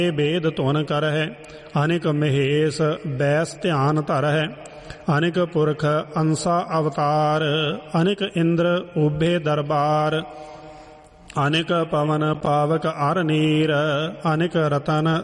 बेद धुन कर है, अनिक महेश बैस ध्यान धर है, अनिक पुरख अंसा अवतार, अनिक इंद्र उभे दरबार, अनिक पवन पावक अर नीर, अनिक रतन